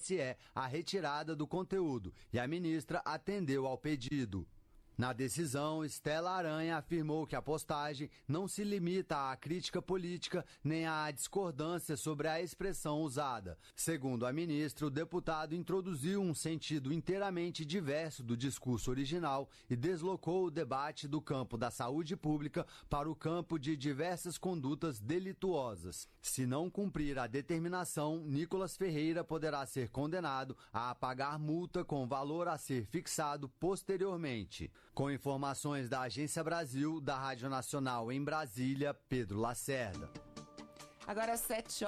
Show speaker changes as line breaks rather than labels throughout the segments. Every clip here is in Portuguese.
TSE a retirada do conteúdo e a ministra atendeu ao pedido. Na decisão, Estela Aranha afirmou que a postagem não se limita à crítica política nem à discordância sobre a expressão usada. Segundo a ministra, o deputado introduziu um sentido inteiramente diverso do discurso original e deslocou o debate do campo da saúde pública para o campo de diversas condutas delituosas. Se não cumprir a determinação, Nicolas Ferreira poderá ser condenado a pagar multa com valor a ser fixado posteriormente. Com informações da Agência Brasil, da Rádio Nacional em Brasília, Pedro Lacerda.
Agora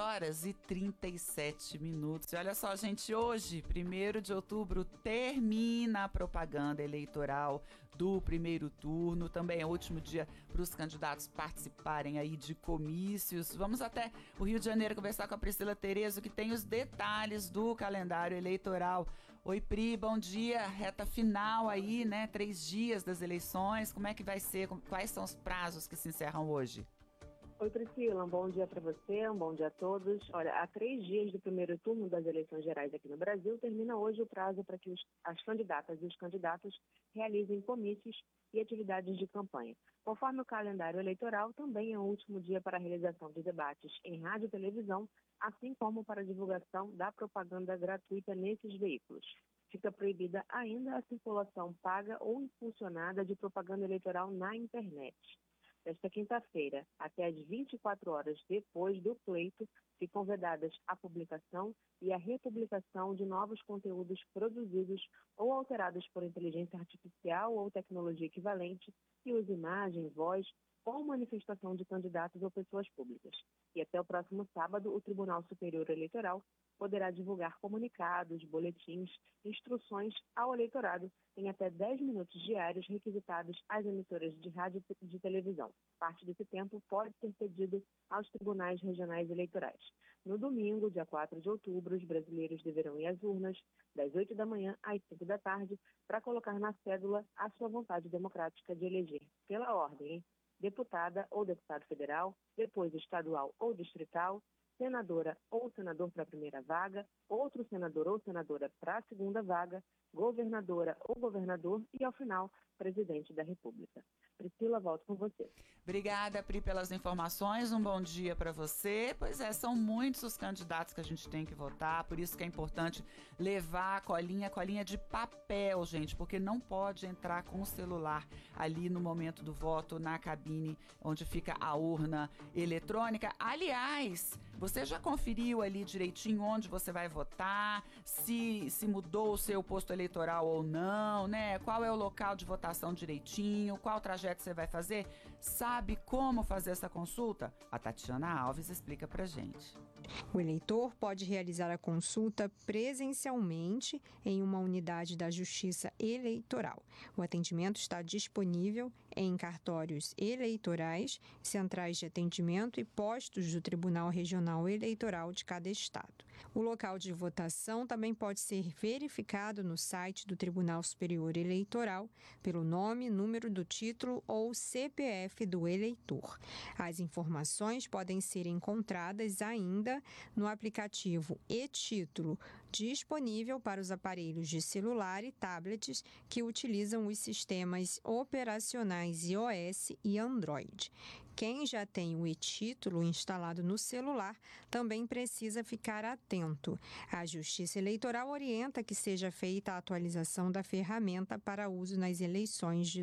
7h37. E olha só, gente, hoje, 1º de outubro, termina a propaganda eleitoral do primeiro turno. Também é o último dia para os candidatos participarem aí de comícios. Vamos até o Rio de Janeiro conversar com a Priscila Terezo, que tem os detalhes do calendário eleitoral. Oi, Pri, bom dia. Reta final aí, né? 3 dias das eleições. Como é que vai ser? Quais são os prazos que se encerram hoje?
Oi, Priscila, um bom dia para você, um bom dia a todos. Olha, há 3 dias do primeiro turno das eleições gerais aqui no Brasil, termina hoje o prazo para que as candidatas e os candidatos realizem comícios e atividades de campanha. Conforme o calendário eleitoral, também é o último dia para a realização de debates em rádio e televisão, assim como para a divulgação da propaganda gratuita nesses veículos. Fica proibida ainda a circulação paga ou impulsionada de propaganda eleitoral na internet. Nesta quinta-feira, até às 24 horas depois do pleito, ficam vedadas a publicação e a republicação de novos conteúdos produzidos ou alterados por inteligência artificial ou tecnologia equivalente que use imagem, voz ou manifestação de candidatos ou pessoas públicas. E até o próximo sábado, o Tribunal Superior Eleitoral poderá divulgar comunicados, boletins, instruções ao eleitorado em até 10 minutos diários requisitados às emissoras de rádio e de televisão. Parte desse tempo pode ser cedido aos tribunais regionais eleitorais. No domingo, dia 4 de outubro, os brasileiros deverão ir às urnas das 8 da manhã às 5 da tarde para colocar na cédula a sua vontade democrática de eleger, pela ordem, deputada ou deputado federal, depois estadual ou distrital, senadora ou senador para a primeira vaga, outro senador ou senadora para a segunda vaga, governadora ou governador e, ao final, presidente da República. Priscila, volto com você.
Obrigada, Pri, pelas informações. Um bom dia para você. Pois é, são muitos os candidatos que a gente tem que votar, por isso que é importante levar a colinha de papel, gente, porque não pode entrar com o celular ali no momento do voto, na cabine onde fica a urna eletrônica. Aliás, você já conferiu ali direitinho onde você vai votar, se mudou o seu posto eleitoral ou não, né? Qual é o local de votação direitinho, qual o trajeto você vai fazer? Sabe como fazer essa consulta? A Tatiana Alves explica pra gente.
O eleitor pode realizar a consulta presencialmente em uma unidade da Justiça Eleitoral. O atendimento está disponível em cartórios eleitorais, centrais de atendimento e postos do Tribunal Regional Eleitoral de cada estado. O local de votação também pode ser verificado no site do Tribunal Superior Eleitoral pelo nome, número do título ou CPF do eleitor. As informações podem ser encontradas ainda no aplicativo e-Título, disponível para os aparelhos de celular e tablets que utilizam os sistemas operacionais iOS e Android. Quem já tem o e-Título instalado no celular também precisa ficar atento. A Justiça Eleitoral orienta que seja feita a atualização da ferramenta para uso nas eleições de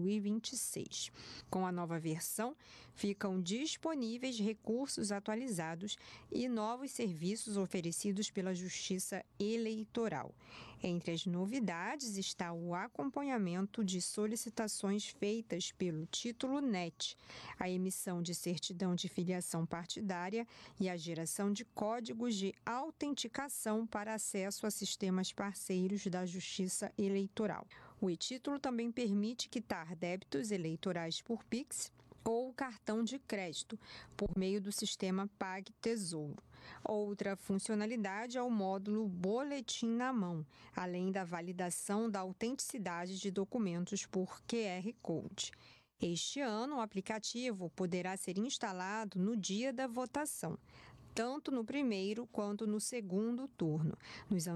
2026. Com a nova versão, ficam disponíveis recursos atualizados e novos serviços oferecidos pela Justiça Eleitoral. Entre as novidades está o acompanhamento de solicitações feitas pelo Título NET, a emissão de certidão de filiação partidária e a geração de códigos de autenticação para acesso a sistemas parceiros da Justiça Eleitoral. O e-Título também permite quitar débitos eleitorais por Pix ou cartão de crédito, por meio do sistema PagTesouro. Outra funcionalidade é o módulo Boletim na Mão, além da validação da autenticidade de documentos por QR Code. Este ano, o aplicativo poderá ser instalado no dia da votação, tanto no primeiro quanto no segundo turno. Nos